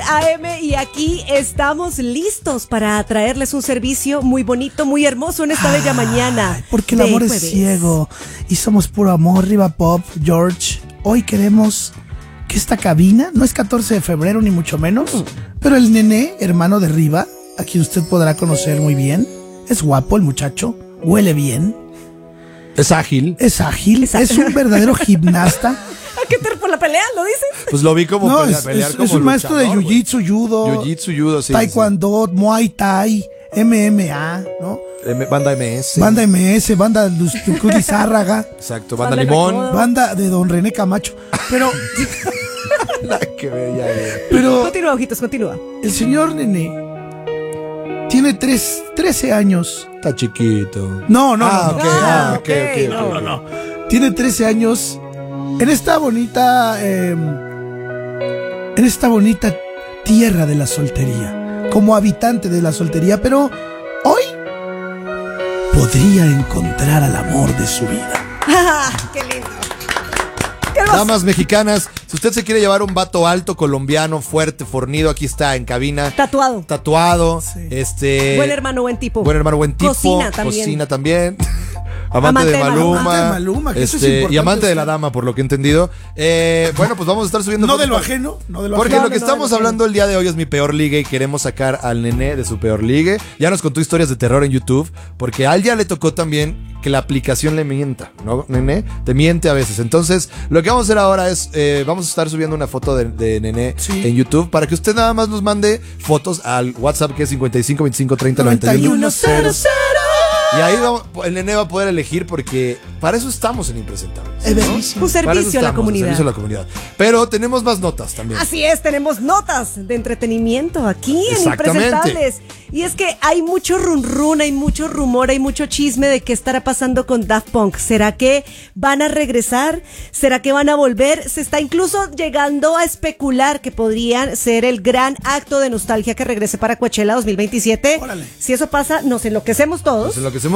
AM y aquí estamos listos para traerles un servicio muy bonito, muy hermoso en esta bella mañana. Porque el amor es ciego y somos puro amor. Riva Pop, George. Hoy queremos que esta cabina, no es 14 de febrero ni mucho menos, pero el Nené, hermano de Riva, a quien usted podrá conocer muy bien, es guapo el muchacho, huele bien. Es ágil. Es un verdadero gimnasta. ¿A qué te por la pelea, lo dices? Pues lo vi como pelear como es un maestro de jiu-jitsu, judo, sí, taekwondo, muay thai, MMA, ¿no? Banda MS. Banda MS, banda Cruz Zárraga. Exacto, banda Limón. Banda de Don René Camacho. Pero... Qué bella. Pero... Continúa, ojitos, continúa. El señor Nené tiene 13 años. Está chiquito. No. Ok. Tiene 13 años en esta bonita tierra de la soltería, como habitante de la soltería, pero hoy podría encontrar al amor de su vida. ¡Qué lindo! Damas mexicanas, si usted se quiere llevar un vato alto, colombiano, fuerte, fornido, aquí está en cabina. Tatuado. Sí. Buen hermano, buen tipo. Cocina también. Amante de Maluma. Que eso es importante, y amante de la dama, por lo que he entendido. Bueno, pues vamos a estar subiendo. No de lo ajeno. Porque lo que estamos hablando el día de hoy es mi peor ligue y queremos sacar al Nené de su peor ligue. Ya nos contó historias de terror en YouTube, porque a él ya le tocó también que la aplicación le mienta, ¿no, Nené? Te miente a veces. Entonces, lo que vamos a hacer ahora es, vamos a estar subiendo una foto de Nené en YouTube para que usted nada más nos mande fotos al WhatsApp, que es 55 25 30 91 00. Y ahí el Nené va a poder elegir, porque para eso estamos en Impresentables, ¿no? Un servicio a la comunidad. Pero tenemos más notas también. Así es, tenemos notas de entretenimiento aquí en Impresentables. Y es que hay mucho run, hay mucho rumor, hay mucho chisme de qué estará pasando con Daft Punk. ¿Será que van a regresar? ¿Será que van a volver? Se está incluso llegando a especular que podrían ser el gran acto de nostalgia que regrese para Coachella 2027. Órale. Si eso pasa, nos enloquecemos todos.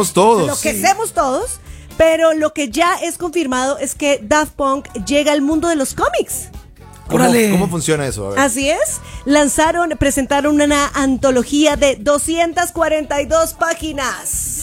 Pero lo que ya es confirmado es que Daft Punk llega al mundo de los cómics. ¿Cómo funciona eso? A ver. Así es. Presentaron una antología de 242 páginas.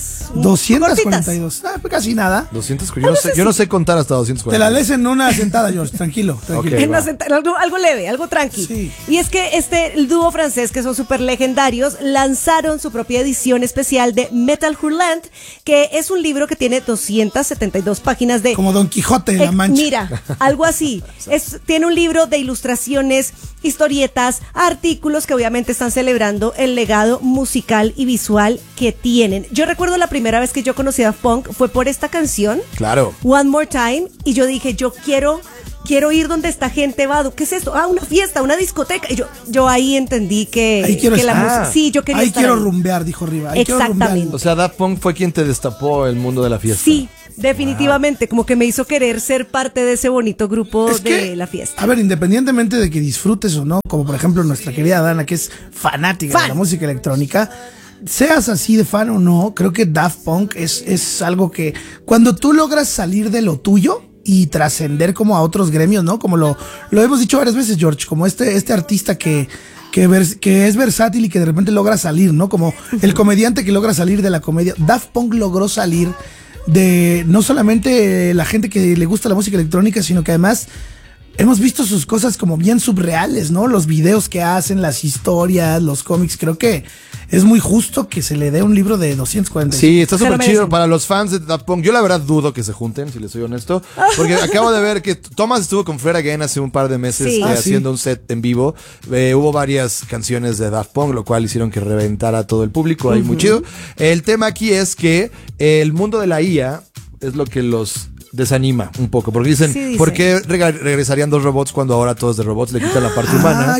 242. Casi nada. Yo no sé contar hasta 240. Te la lees en una sentada, George. Tranquilo. Okay, algo leve, algo tranqui. Sí. Y es que el dúo francés, que son súper legendarios, lanzaron su propia edición especial de Metal Hurlant, que es un libro que tiene 272 páginas de... Como Don Quijote de la Mancha. Mira, algo así. Tiene un libro de ilustraciones, historietas, artículos que obviamente están celebrando el legado musical y visual que tienen. Yo recuerdo la primera vez que yo conocí a Daft Punk fue por esta canción. Claro. One More Time. Y yo dije, yo quiero ir donde esta gente va. ¿Qué es esto? Una fiesta, una discoteca. Y yo ahí entendí que la música. Sí, yo quería estar quiero rumbear, dijo Riva. Exactamente. O sea, Daft Punk fue quien te destapó el mundo de la fiesta. Sí. Definitivamente, como que me hizo querer ser parte de ese bonito grupo de la fiesta. A ver, independientemente de que disfrutes o no, como por ejemplo nuestra querida Dana, que es fanática de la música electrónica, seas así de fan o no, creo que Daft Punk es algo que cuando tú logras salir de lo tuyo y trascender como a otros gremios, ¿no? Como lo hemos dicho varias veces, George, como este artista que es versátil y que de repente logra salir, ¿no? Como el comediante que logra salir de la comedia. Daft Punk logró salir de no solamente la gente que le gusta la música electrónica, sino que además hemos visto sus cosas como bien subreales, ¿no? Los videos que hacen, las historias, los cómics. Creo que es muy justo que se le dé un libro de 240. Sí, está súper chido para los fans de Daft Punk. Yo la verdad dudo que se junten, si les soy honesto, porque acabo de ver que Thomas estuvo con Fred Again hace un par de meses haciendo un set en vivo. Hubo varias canciones de Daft Punk, lo cual hicieron que reventara todo el público. Ahí muy chido. El tema aquí es que el mundo de la IA es lo que los desanima un poco, porque dicen, ¿por qué regresarían dos robots cuando ahora todos de robots le quitan la parte humana?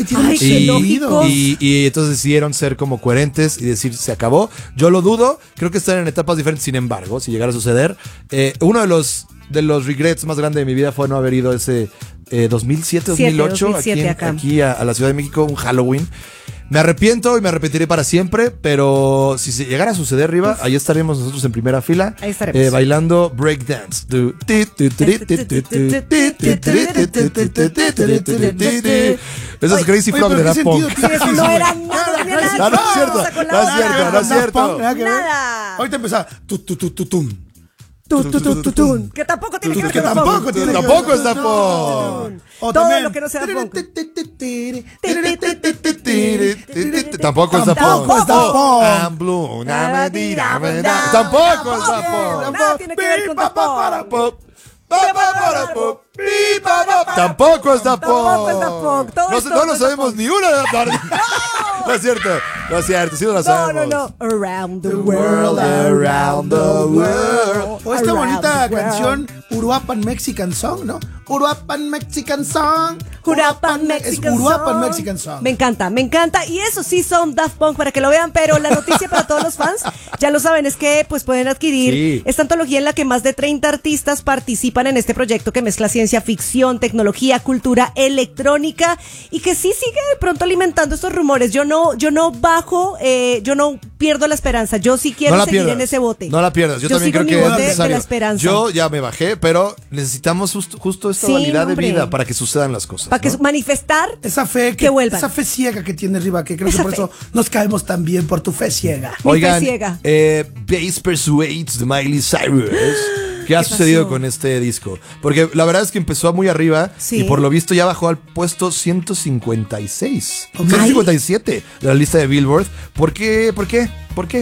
Y entonces decidieron ser como coherentes y decir, se acabó. Yo lo dudo, creo que están en etapas diferentes. Sin embargo, si llegara a suceder, uno de los regrets más grandes de mi vida fue no haber ido ese 2007, 2008 aquí a la Ciudad de México, un Halloween. Me arrepiento y me arrepentiré para siempre, pero si se llegara a suceder, arriba, ahí estaremos nosotros en primera fila, bailando breakdance. Eso es Crazy Frog de Daft Punk. Sí, eso no era nada. No es cierto. No es cierto. Nada. Ahorita empezaba. Que tampoco tiene que ver con Tampoco es Daft Punk. Todo lo que no sea Daft Punk. Tampoco es Daft Tampoco es Daft Punk. I'm blue, tampoco es Daft Punk. Nada tiene que ver con Daft Punk. Tampoco es Daft Tampoco es Daft Punk. No lo sabemos ni una de las partes. No es cierto, sí lo sabemos. No. Around the world. O esta bonita canción, Uruapan Mexican Song, ¿no? Uruapan Mexican Song. Uruapan Mexican Song. Me encanta. Y eso sí son Daft Punk para que lo vean, pero la noticia para todos los fans, ya lo saben, es que pues pueden adquirir esta antología en la que más de 30 artistas participan en este proyecto que mezcla ciencia ficción, tecnología, cultura electrónica y que sí sigue de pronto alimentando estos rumores. Yo no bajo, yo no pierdo la esperanza. Yo sí quiero seguir en ese bote. No la pierdas. Yo también creo que es necesario. Yo ya me bajé, pero necesitamos justo esta dualidad de vida para que sucedan las cosas. Para que manifestar esa fe que vuelvan. Esa fe ciega que tiene Riva, que creo que por eso nos caemos tan bien, por tu fe ciega. Oigan, Bass Persuades de Miley Cyrus. ¿Qué ha sucedido con este disco? Porque la verdad es que empezó muy arriba y por lo visto ya bajó al puesto 156. 157 de la lista de Billboard. ¿Por qué? ¿Por qué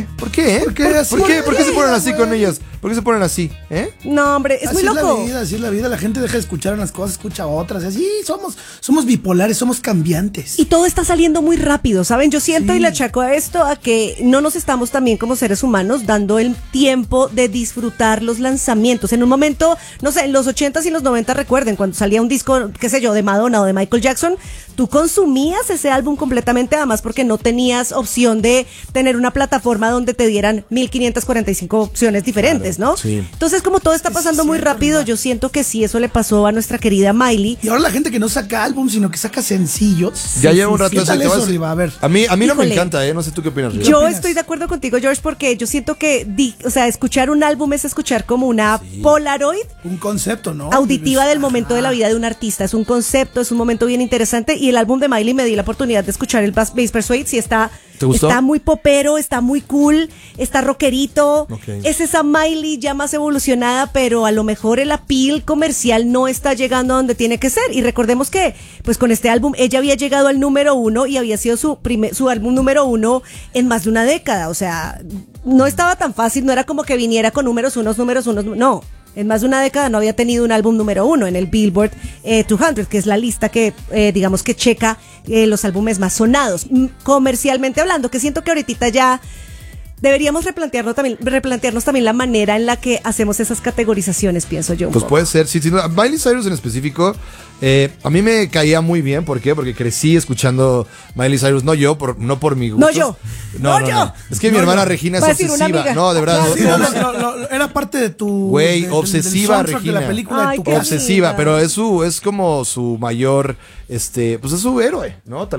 se ponen así con ellas? ¿Por qué se ponen así? No, hombre, es muy loco. Así es la vida. La gente deja de escuchar unas cosas, escucha otras. Así somos bipolares, somos cambiantes. Y todo está saliendo muy rápido, ¿saben? Yo siento y le achaco a esto a que no nos estamos también como seres humanos dando el tiempo de disfrutar los lanzamientos. En un momento, no sé, en los 80s y los 90, recuerden, cuando salía un disco, qué sé yo, de Madonna o de Michael Jackson, tú consumías ese álbum completamente, además porque no tenías opción de tener una plataforma donde te dieran 1545 opciones diferentes, ¿no? Sí. Entonces, como todo está pasando muy rápido, yo siento que sí, eso le pasó a nuestra querida Miley. Y ahora la gente que no saca álbum, sino que saca sencillos. Ya lleva un rato eso. A ver. A mí no me encanta, no sé tú qué opinas. Yo estoy de acuerdo contigo, George, porque yo siento que, escuchar un álbum es escuchar como una Polaroid. Un concepto, ¿no? Auditiva del momento de la vida de un artista. Es un concepto, es un momento bien interesante. Y el álbum de Miley me di la oportunidad de escuchar el Bass Persuades y está ¿Te gustó? Está muy popero, está muy cool, está rockerito. Okay. Es esa Miley ya más evolucionada, pero a lo mejor el appeal comercial no está llegando a donde tiene que ser. Y recordemos que, pues con este álbum, ella había llegado al número 1 y había sido su álbum número 1 en más de una década. O sea, no estaba tan fácil, no era como que viniera con números unos, no. En más de una década no había tenido un álbum número 1 en el Billboard 200, que es la lista que, digamos que checa los álbumes más sonados, comercialmente hablando, que siento que ahorita ya deberíamos replantearnos también la manera en la que hacemos esas categorizaciones, pienso yo. Pues puede ser, sí. Miley Cyrus en específico, a mí me caía muy bien. ¿Por qué? Porque crecí escuchando Miley Cyrus, no por mi gusto. No yo. Es que mi hermana Regina es obsesiva. No, de verdad. Era parte de tu... Güey, obsesiva Regina. De la película de tu obsesiva, pero es como su mayor, pues es su héroe, ¿no?